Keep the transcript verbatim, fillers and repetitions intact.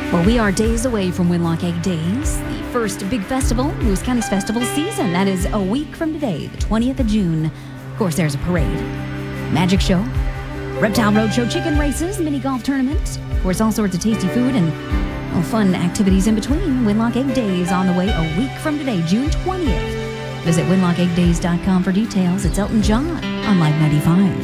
Well, we are days away from Winlock Egg Days, the first big festival, Lewis County's festival season. That is a week from today, the twentieth of June. Of course, there's a parade, magic show, Reptile Roadshow, chicken races, mini golf tournament. Of course, all sorts of tasty food and well, fun activities in between. Winlock Egg Days on the way a week from today, June twentieth. Visit winlock egg days dot com for details. It's Elton John on Live ninety-five.